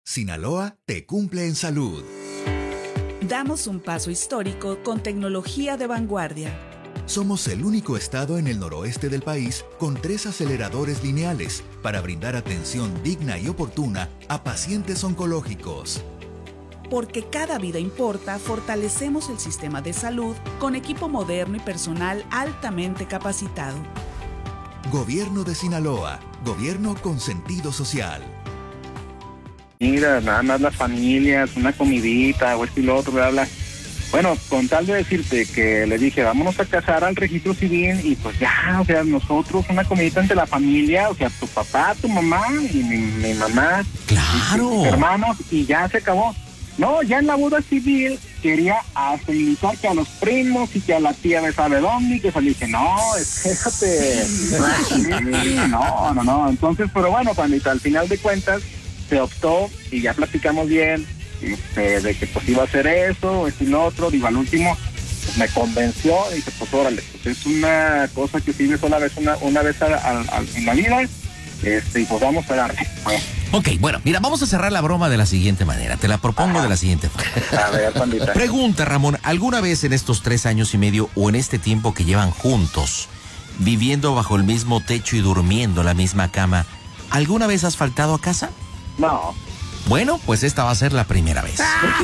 Sinaloa te cumple en salud. Damos un paso histórico con tecnología de vanguardia. Somos el único estado en el noroeste del país con 3 aceleradores lineales para brindar atención digna y oportuna a pacientes oncológicos. Porque cada vida importa, fortalecemos el sistema de salud con equipo moderno y personal altamente capacitado. Gobierno de Sinaloa, gobierno con sentido social. Mira, nada más las familias, una comidita o esto y lo otro, bla, bla. Bueno, con tal de decirte que le dije, vámonos a casar al registro civil y pues ya, o sea, nosotros una comidita entre la familia, o sea, tu papá, tu mamá y mi mamá. ¡Claro! Y mis hermanos, y ya se acabó. No, ya en la boda civil quería hasta invitar que a los primos y que a la tía de sabe dónde, y que se le dije, no, espérate. No. Entonces, pero bueno, Juanita, al final de cuentas se optó y ya platicamos bien de que pues iba a hacer eso, esto y lo otro. Digo, al último pues, me convenció y dije, pues órale, pues es una cosa que sirve sola vez una vez en la vida, y pues vamos a darle. Ok, bueno, mira, vamos a cerrar la broma de la siguiente manera. Te la propongo de la siguiente forma. A ver, Pandita. Pregunta, Ramón, ¿alguna vez en estos 3 años y medio o en este tiempo que llevan juntos, viviendo bajo el mismo techo y durmiendo en la misma cama, ¿alguna vez has faltado a casa? No. Bueno, pues esta va a ser la primera vez.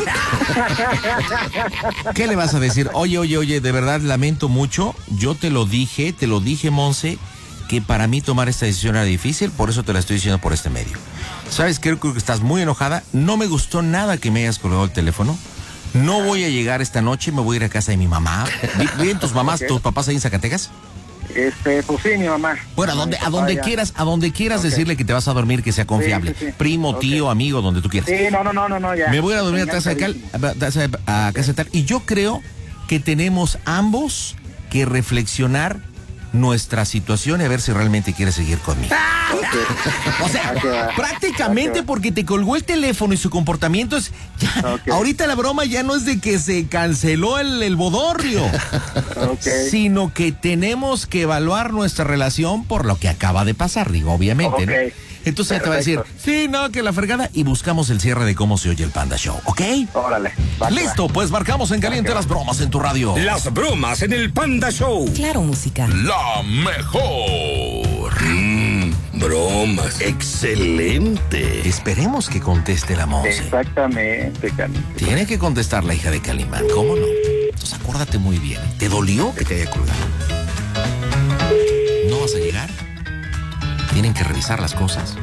¿Qué le vas a decir? Oye, de verdad lamento mucho. Yo te lo dije, Monse, que para mí tomar esta decisión era difícil, por eso te la estoy diciendo por este medio. ¿Sabes? Creo que estás muy enojada. No me gustó nada que me hayas colgado el teléfono. No voy a llegar esta noche, me voy a ir a casa de mi mamá. ¿Viven tus mamás, tus papás ahí en Zacatecas? Pues sí, mi mamá. Bueno, a donde quieras Okay. decirle que te vas a dormir, que sea confiable. Sí. Primo, Okay. Tío, amigo, donde tú quieras. Sí, no, ya. Me voy a dormir a casa de tal. Y yo creo que tenemos ambos que reflexionar nuestra situación y a ver si realmente quieres seguir conmigo. Okay. O sea, prácticamente porque te colgó el teléfono y su comportamiento es... Ya, Okay. ahorita la broma ya no es de que se canceló el bodorrio, Okay. sino que tenemos que evaluar nuestra relación por lo que acaba de pasar, digo, obviamente, Okay. ¿no? Entonces te va a decir, sí, no, que la fregada, y buscamos el cierre de cómo se oye el Panda Show, ¿ok? Órale. Listo, pues marcamos en caliente las bromas en tu radio. Las bromas en el Panda Show. Claro, música. La mejor. Bromas. Excelente. Esperemos que conteste la Monse. Exactamente, Cani. Tiene que contestar la hija de Calimán, ¿cómo no? Entonces acuérdate muy bien. ¿Te dolió que te haya colgado? ¿No vas a llegar? Tienen que revisar las cosas.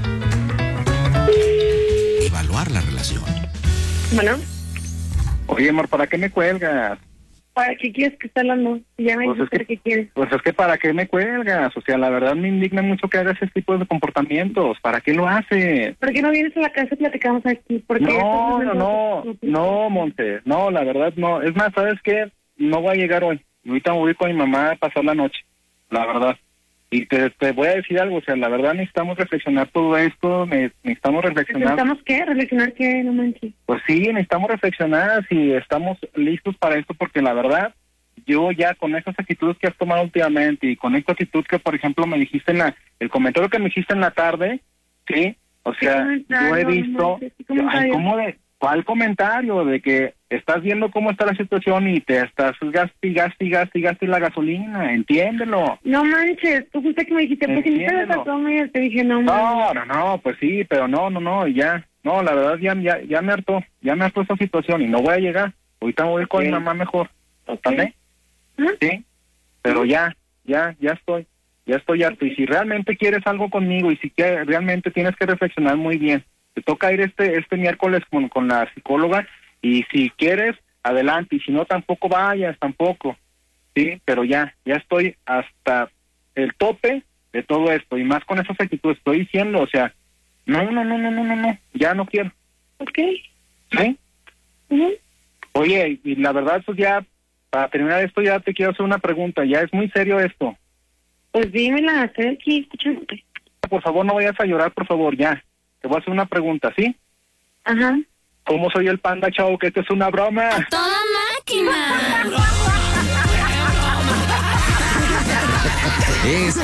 Evaluar la relación. Bueno, Oye, amor, ¿para qué me cuelgas? ¿para qué quieres que esté hablando? Ya me Pues dijiste es que quieres. Pues es que ¿para qué me cuelgas? O sea, la verdad me indigna mucho que hagas ese tipo de comportamientos. ¿Para qué lo haces? ¿Por qué no vienes a la casa y platicamos aquí? Porque No, Monte. No, la verdad no. Es más, ¿sabes qué? No voy a llegar hoy. Ahorita me voy con mi mamá a pasar la noche. La verdad. Y te voy a decir algo. O sea, la verdad necesitamos reflexionar todo esto. Necesitamos reflexionar. ¿Necesitamos qué? ¿Reflexionar qué? No manches. Pues sí, necesitamos reflexionar si estamos listos para esto, porque la verdad, yo ya con esas actitudes que has tomado últimamente y con esta actitud que, por ejemplo, me dijiste el comentario que me dijiste en la tarde, ¿sí? O sea, yo he visto... ¿Cuál comentario? De que estás viendo cómo está la situación y te estás gaste la gasolina, entiéndelo. No manches, tú fuiste que me dijiste, pues si no te la toma y te dije, no. No, pues sí, pero no, y ya. No, la verdad ya me hartó esa situación y no voy a llegar. Ahorita me voy con mi mamá mejor. ¿Vale? Sí, pero ya estoy harto. Y si realmente quieres algo conmigo y si que realmente tienes que reflexionar muy bien, te toca ir este miércoles con la psicóloga y si quieres, adelante, y si no, tampoco vayas, tampoco, sí, pero ya estoy hasta el tope de todo esto y más con esas actitudes, estoy diciendo, o sea, no, ya no quiero. Ok. ¿Sí? Oye, y la verdad, pues ya, para terminar esto, ya te quiero hacer una pregunta, ya es muy serio esto. Pues dímela, estoy aquí escuchándote. Por favor, no vayas a llorar, por favor, ya. Te voy a hacer una pregunta, ¿sí? Ajá. ¿Cómo soy el Panda Show? Que esto es una broma. ¡A toda máquina!